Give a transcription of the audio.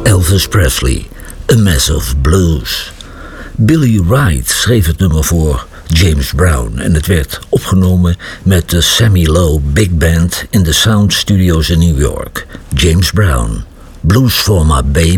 Elvis Presley, A Mess of Blues. Billy Wright schreef het nummer voor James Brown en het werd opgenomen met de Sammy Lowe Big Band in de Sound Studios in New York. James Brown, Blues for My Baby.